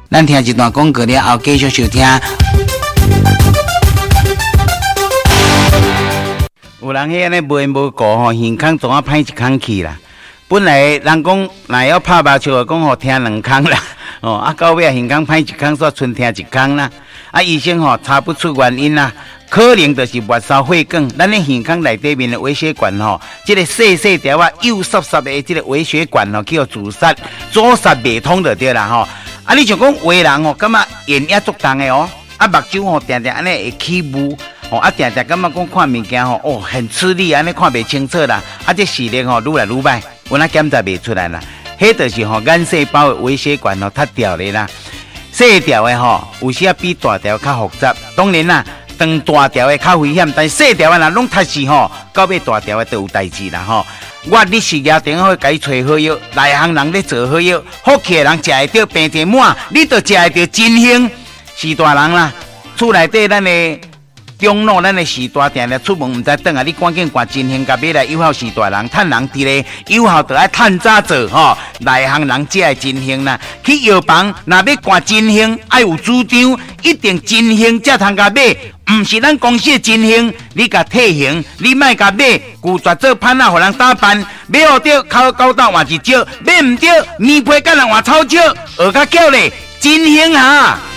咱听一段广告了后，继续收听。有人迄安尼卖无顾吼，耳孔总啊歹一孔去啦。本来人讲若要拍麻将，讲吼听两孔啦，到尾耳孔歹一孔，煞剩听一孔啦。医生吼查不出原因啦，可能就是末梢血管，咱的耳孔内底面的微血管吼，这个细细条啊幼湿湿的这个微血管吼，叫阻塞未通就对啦吼。你像讲有的人吼，感觉眼也足重的哦，目睭吼定定安尼会起雾。定定感觉讲看物件吼，很吃力，安尼看袂清楚啦。这视力吼愈来愈歹，有哪检查袂出来啦？迄就是吼眼细胞的微血管吼塌掉咧啦。细条的吼，有时比大条较复杂。当然啦，当大条的较危险，但细条的若拢塌死吼，到尾大条的都有代志啦吼。你事业顶好，该找好药，内行人咧做好药，福气的人食会到病得满，你就食会到真幸。是大人啦，厝内底咱的。中路咱的时大定定出门唔知转啊！你赶紧挂真兴甲买来，有效是大人，趁人伫咧有效就爱趁早做吼。内行人才会真兴啦。去药房若要挂真兴，爱有主张，一定真兴才通甲买，唔是咱公司的真兴。你甲退行，你莫甲买，拒绝做歹仔，互人打扮。买好着靠高档换一招，买唔着面皮甲人换草招，学较巧咧，真兴哈。